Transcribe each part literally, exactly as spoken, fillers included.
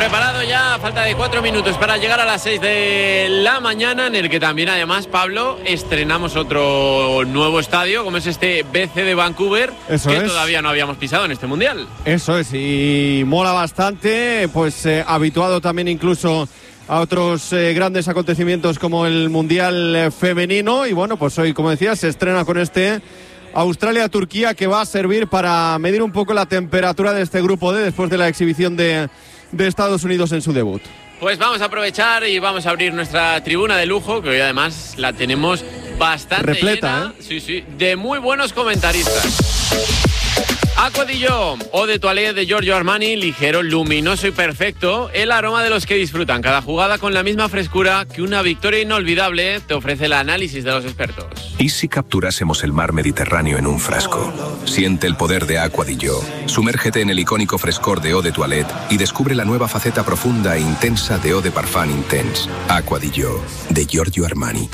preparado ya, falta de cuatro minutos para llegar a las seis de la mañana, en el que también además, Pablo, estrenamos otro nuevo estadio, como es este B C de Vancouver, Eso que es. todavía no habíamos pisado en este Mundial. Eso es, y mola bastante, pues eh, habituado también incluso a otros eh, grandes acontecimientos como el Mundial eh, femenino, y bueno, pues hoy, como decía, se estrena con este Australia-Turquía, que va a servir para medir un poco la temperatura de este grupo D después de la exhibición de, de Estados Unidos en su debut. Pues vamos a aprovechar y vamos a abrir nuestra tribuna de lujo, que hoy además la tenemos bastante repleta, llena, ¿eh? sí, sí, de muy buenos comentaristas. Aqua di Gio, Eau de Toilette de Giorgio Armani, ligero, luminoso y perfecto, el aroma de los que disfrutan cada jugada con la misma frescura que una victoria inolvidable te ofrece el análisis de los expertos. ¿Y si capturásemos el mar Mediterráneo en un frasco? Siente el poder de Aqua di Gio. Sumérgete en el icónico frescor de Eau de Toilette y descubre la nueva faceta profunda e intensa de Eau de Parfum Intense. Aqua di Gio, de Giorgio Armani.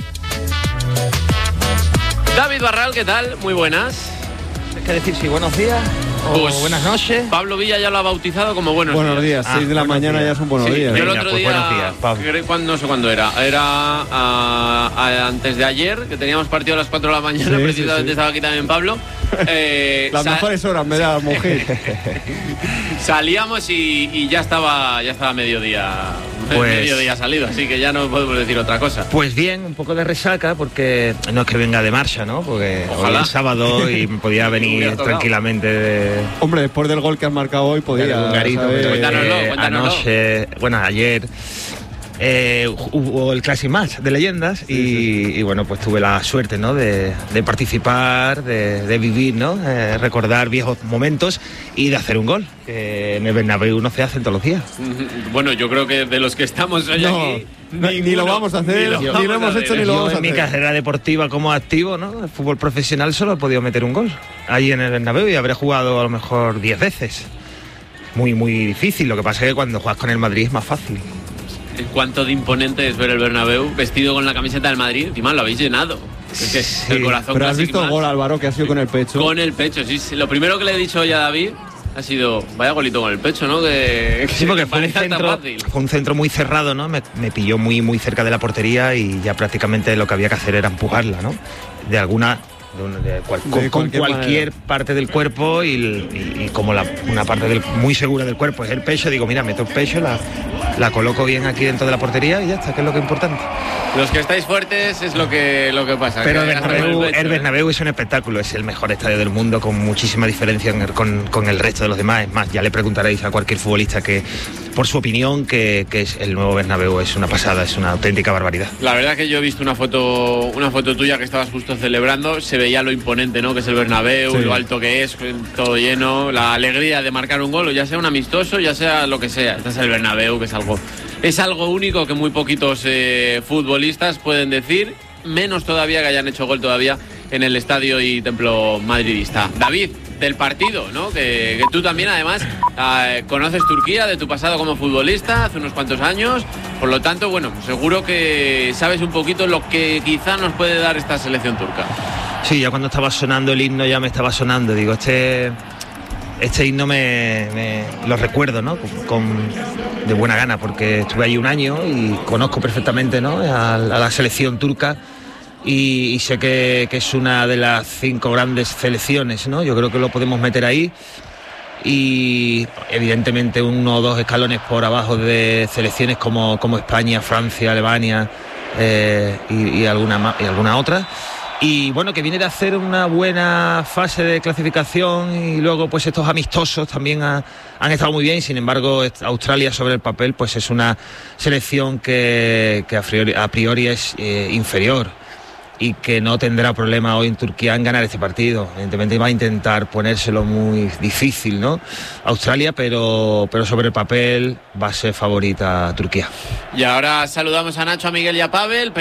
David Barral, ¿qué tal? Muy buenas. ¿Qué decir? Sí, buenos días o Pues, buenas noches. Pablo Villa ya lo ha bautizado como buenos, Buenos días, Ah, seis de la buenos mañana días. ya son buenos Sí, días. yo el Venga, otro pues día, buenos días, Pablo. creo- cuando- no sé cuándo era, era ah, ah, antes de ayer, que teníamos partido a las cuatro de la mañana, Sí, precisamente sí, sí. estaba aquí también Pablo. Eh, Las sa- mejores horas me da mujer. Salíamos y, y ya estaba ya estaba mediodía, Pues- mediodía salido, así que ya no podemos decir otra cosa. Pues bien, un poco de resaca, porque no es que venga de marcha, ¿no? Porque Ojalá. hoy es sábado y me podía Hubiera venir tocado. tranquilamente de, Hombre, después del gol que has marcado hoy, podía. de un garito. ¿sabes? pero, Cuéntanoslo, eh, cuéntanoslo. Anoche, bueno, ayer eh, hubo el Classic Match de leyendas y, y bueno, pues tuve la suerte, ¿no? De, de participar, de, de vivir, ¿no? Eh, recordar viejos momentos y de hacer un gol. Que en el Bernabéu no se hacen todos los días. Bueno, yo creo que de los que estamos hoy No, aquí, no, ni ninguno- lo vamos a hacer, lo ni lo vamos hemos a hecho, hacer. ni lo Yo vamos a en mi hacer. carrera deportiva como activo, ¿no? El fútbol profesional solo he podido meter un gol. Ahí en el Bernabéu y habré jugado a lo mejor diez veces. Muy, muy difícil. Lo que pasa es que cuando juegas con el Madrid es más fácil. Cuánto de imponente es ver el Bernabéu vestido con la camiseta del Madrid, encima lo habéis llenado. Es que Sí, el corazón Pero has Classic visto el Match, gol, Álvaro, que ha sido con el pecho. con el pecho, sí, sí. Lo primero que le he dicho hoy a David ha sido, vaya golito con el pecho, ¿no? Que, que Sí, porque fue un, parecía tan centro, fácil. fue un centro muy cerrado, ¿no? Me, me pilló muy, muy cerca de la portería y ya prácticamente lo que había que hacer era empujarla, ¿no? De alguna... De un- de cual- De con, con cualquier cualquier manera. parte del cuerpo y, y- y como la, una parte del, muy segura del cuerpo es el pecho, digo, mira, meto el pecho, la, la coloco bien aquí dentro de la portería y ya está, que es lo que es importante. Los que estáis fuertes es lo que, lo que pasa. Pero que el hasta Bernabéu, con el pecho, el ¿eh? Bernabéu es un espectáculo, es el mejor estadio del mundo con muchísima diferencia en el- con, con el resto de los demás. Es más, ya le preguntaréis a cualquier futbolista que, por su opinión, que, que es el nuevo Bernabéu es una pasada, es una auténtica barbaridad. La verdad que yo he visto una foto una foto tuya que estabas justo celebrando, se veía lo imponente, ¿no? Que es el Bernabéu, Sí. lo alto que es, todo lleno, la alegría de marcar un gol, o ya sea un amistoso, ya sea lo que sea. Este es el Bernabéu, que es algo es algo único que muy poquitos eh, futbolistas pueden decir, menos todavía que hayan hecho gol todavía en el estadio y templo madridista. David, del partido, ¿no? Que, que tú también además eh, conoces Turquía de tu pasado como futbolista hace unos cuantos años, por lo tanto, bueno, seguro que sabes un poquito lo que quizá nos puede dar esta selección turca. Sí, ya cuando estaba sonando el himno ya me estaba sonando, digo, este... Este himno me, me- lo recuerdo, ¿no? Con, con- de buena gana, porque estuve ahí un año y conozco perfectamente, ¿no? a, a la selección turca y, y sé que, que es una de las cinco grandes selecciones, ¿no? Yo creo que lo podemos meter ahí y evidentemente uno o dos escalones por abajo de selecciones como, como España, Francia, Alemania eh, y, y alguna ma- y alguna otra. Y bueno, que viene de hacer una buena fase de clasificación y luego pues estos amistosos también ha- han estado muy bien. Sin embargo, est- Australia sobre el papel pues es una selección que, que a, priori, a priori es eh, inferior y que no tendrá problema hoy en Turquía en ganar este partido. Evidentemente va a intentar ponérselo muy difícil, ¿no? Australia, pero, pero sobre el papel va a ser favorita Turquía. Y ahora saludamos a Nacho, a Miguel y a Pavel.